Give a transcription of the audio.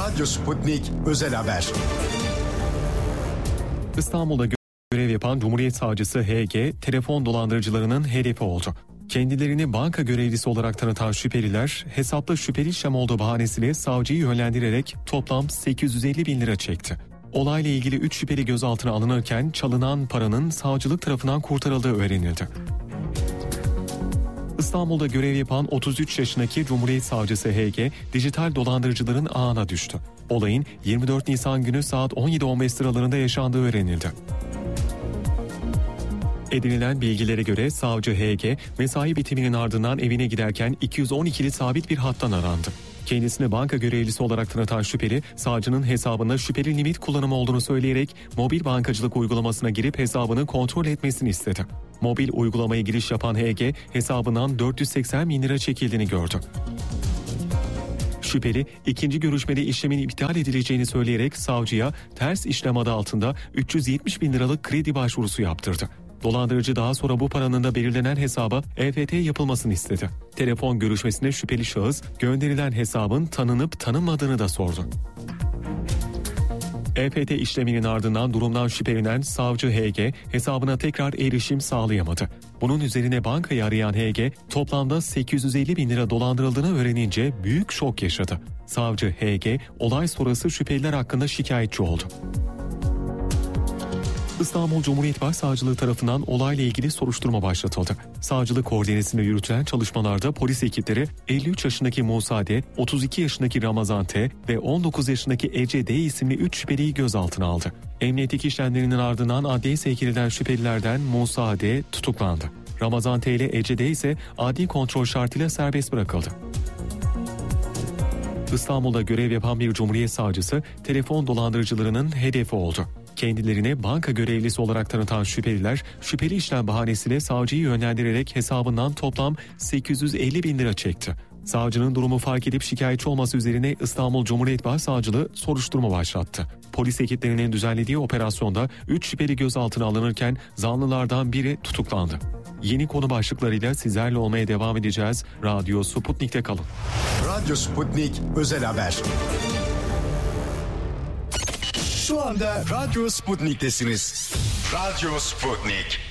Radyo Sputnik Özel Haber. İstanbul'da görev yapan Cumhuriyet Savcısı HG, telefon dolandırıcılarının hedefi oldu. Kendilerini banka görevlisi olarak tanıtan şüpheliler, hesapta şüpheli işlem olduğu bahanesiyle savcıyı yönlendirerek toplam 850 bin lira çekti. Olayla ilgili 3 şüpheli gözaltına alınırken çalınan paranın savcılık tarafından kurtarıldığı öğrenildi. İstanbul'da görev yapan 33 yaşındaki Cumhuriyet Savcısı HG, dijital dolandırıcıların ağına düştü. Olayın 24 Nisan günü saat 17.15 sıralarında yaşandığı öğrenildi. Edinilen bilgilere göre savcı HG, mesai bitiminin ardından evine giderken 212'li sabit bir hattan arandı. Kendisini banka görevlisi olarak tanıtan şüpheli, savcının hesabında şüpheli limit kullanımı olduğunu söyleyerek mobil bankacılık uygulamasına girip hesabını kontrol etmesini istedi. Mobil uygulamaya giriş yapan HG, hesabından 480 bin lira çekildiğini gördü. Şüpheli, ikinci görüşmede işlemin iptal edileceğini söyleyerek savcıya ters işlem adı altında 370 bin liralık kredi başvurusu yaptırdı. Dolandırıcı daha sonra bu paranın da belirlenen hesaba EFT yapılmasını istedi. Telefon görüşmesinde şüpheli şahıs gönderilen hesabın tanınıp tanınmadığını da sordu. EFT işleminin ardından durumdan şüphelenen savcı HG hesabına tekrar erişim sağlayamadı. Bunun üzerine bankayı arayan HG toplamda 850 bin lira dolandırıldığını öğrenince büyük şok yaşadı. Savcı HG olay sonrası şüpheliler hakkında şikayetçi oldu. İstanbul Cumhuriyet Başsavcılığı tarafından olayla ilgili soruşturma başlatıldı. Savcılık koordinesinde yürütülen çalışmalarda polis ekipleri 53 yaşındaki Musa D, 32 yaşındaki Ramazan T ve 19 yaşındaki Ece D isimli 3 şüpheliyi gözaltına aldı. Emniyetlik işlemlerinin ardından adliye sevk edilen şüphelilerden Musa D tutuklandı. Ramazan T ile Ece D ise adli kontrol şartıyla serbest bırakıldı. İstanbul'da görev yapan bir Cumhuriyet Savcısı telefon dolandırıcılarının hedefi oldu. Kendilerine banka görevlisi olarak tanıtan şüpheliler, şüpheli işlem bahanesiyle savcıyı yönlendirerek hesabından toplam 850 bin lira çekti. Savcının durumu fark edip şikayetçi olması üzerine İstanbul Cumhuriyet Başsavcılığı soruşturma başlattı. Polis ekiplerinin düzenlediği operasyonda 3 şüpheli gözaltına alınırken zanlılardan biri tutuklandı. Yeni konu başlıklarıyla sizlerle olmaya devam edeceğiz. Radyo Sputnik'te kalın. Radyo Sputnik Özel Haber. Şu anda Radyo Sputnik'tesiniz. Radyo Sputnik.